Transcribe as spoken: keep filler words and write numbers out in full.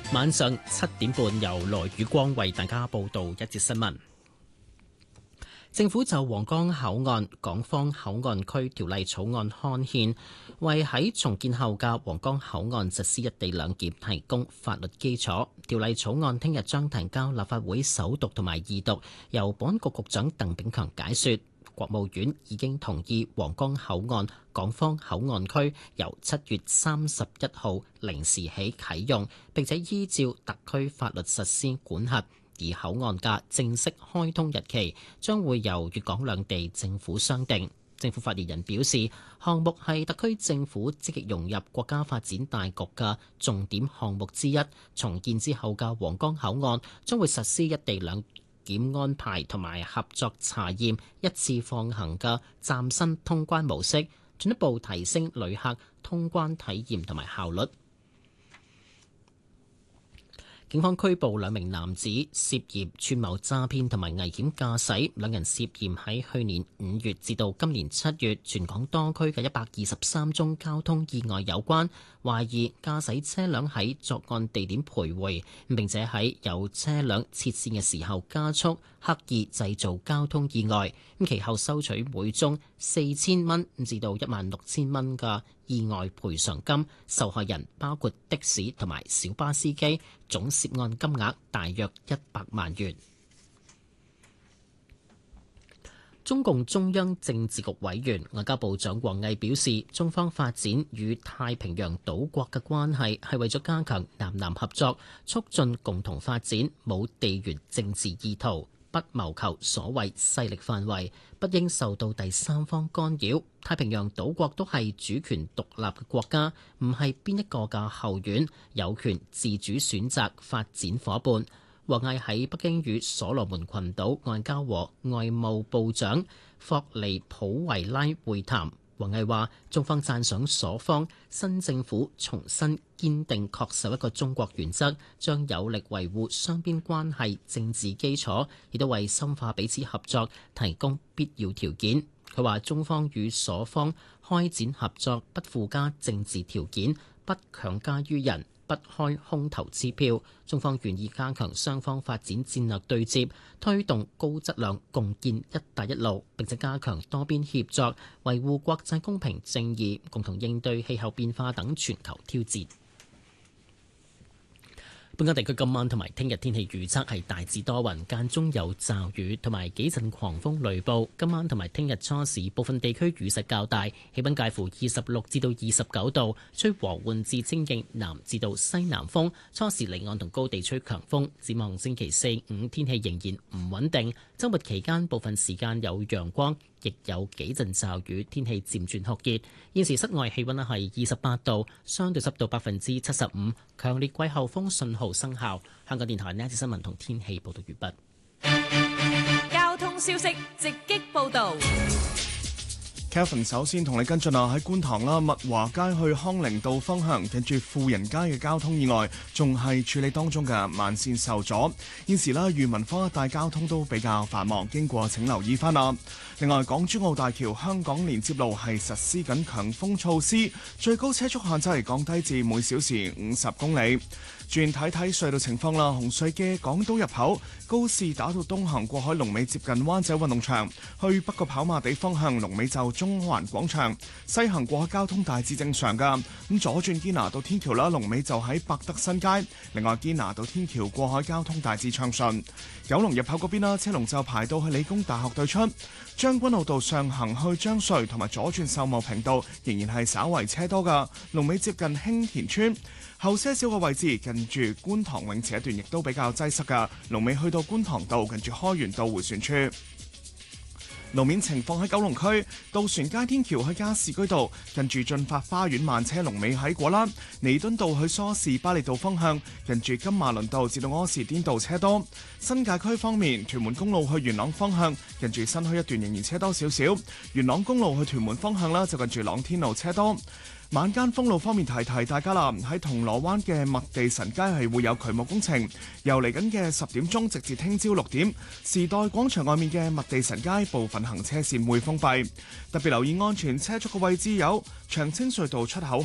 晚上七點半由羅宇光為大家報道一節新聞。政府就皇崗口岸港方口岸區條例草案刊憲，為喺重建後嘅皇崗口岸實施一地兩檢提供法律基礎。條例草案聽日將提交立法會首讀同埋二讀，由保安局局長鄧炳強解說。國務院已經同意皇崗口岸港方口岸區由七月三十一號零時起啟用，並且依照特區法律實施管轄。而口岸嘅正式開通日期將會由粵港兩地政府商定。政府發言人表示，項目係特區政府積極融入國家發展大局嘅重點項目之一。重建之後嘅皇崗口岸將會實施一地兩檢安排同埋合作查驗一次放行嘅嶄新通關模式，進一步提升旅客通關體驗同埋效率。警方拘捕兩名男子，涉嫌串謀詐騙同埋危險駕駛。兩人涉嫌喺去年五月至到今年七月，全港多區嘅一百二十三宗交通意外有關，懷疑駕駛車輛喺作案地點徘徊，並且喺有車輛切線嘅時候加速，刻意製造交通意外。咁其後收取每宗四千蚊至到一萬六千蚊嘅意外賠償金，受害人包括的士同埋小巴司機，總涉案金額大約一百萬元。中共中央政治局委員外交部長王毅表示，中方發展與太平洋島國嘅關係係為咗加強南南合作，促進共同發展，冇地緣政治意圖，不謀求所謂勢力範圍，不應受到第三方干擾。太平洋島國都係主權獨立嘅國家，唔係邊一個嘅後院，有權自主選擇發展夥伴。王毅喺北京與所羅門群島外交和外務部長霍尼普維拉會談。王毅話：中方讚賞所方新政府重新堅定恪守一個中國原則，將有力維護雙邊關係政治基礎，亦都為深化彼此合作提供必要條件。佢話：中方與所方開展合作不附加政治條件，不強加於人，不開空頭支票。中方願意加強雙方發展戰略對接，推動高質量共建「一帶一路」，並且加強多邊協作，維護國際公平正義，共同應對氣候變化等全球挑戰。本港地區今晚同埋聽日天氣預測係大致多雲，間中有驟雨同埋幾陣狂風雷暴。今晚同埋聽日初時部分地區雨勢較大，氣溫介乎二十六至到二十九度，吹和緩至清勁南至到西南風。初時離岸同高地吹強風。展望星期四五天氣仍然唔穩定，週末期間部分時間有陽光，亦有幾陣驟雨，天氣漸轉酷熱。現時室外氣溫係二十八度，相對濕度百分之七十五，強烈季候風信號生效。香港電台呢一節新聞同天氣報道完畢。交通消息直擊報道。 Kevin 首先同你跟進啊，喺觀塘啦，物華街去康寧道方向，近住富人街嘅交通意外，仲係處理當中嘅慢線受阻。現時啦，裕民坊一帶交通都比較繁忙，經過請留意翻啦。另外，港珠澳大橋香港連接路係實施緊強風措施，最高車速限制降低至每小時五十公里。轉睇睇隧道情況啦，紅隧嘅港島入口高士打道東行過海龍尾接近灣仔運動場，去北角跑馬地方向龍尾就中環廣場，西行過海交通大致正常噶。咁左轉堅拿道天橋啦，龍尾就喺百德新街。另外堅拿道天橋過海交通大致暢順。九龍入口嗰邊啦，車龍就排到去理工大學對出。將軍澳道上行去將隧同埋左轉秀茂坪道仍然係稍為車多噶，龍尾接近興田村。後些少嘅位置近住觀塘泳池一段亦都比較擠塞噶，龍尾去到觀塘道近住開源道迴旋處。路面情況喺九龍區渡船街天橋去加士居道近住進發花園慢車龍尾喺果欄，彌敦道去梳士巴利道方向近住金馬倫道至到柯士甸道車多。新界區方面，屯門公路去元朗方向近住新墟一段仍然車多少少，元朗公路去屯門方向啦就近住朗天路車多。晚間封路方面提提大家啦，喺銅鑼灣嘅麥地臣街係會有渠務工程，由嚟緊嘅十點鐘直至聽朝六點，時代廣場外面嘅麥地臣街部分行車線會封閉，特別留意安全車速嘅位置有長青隧道出口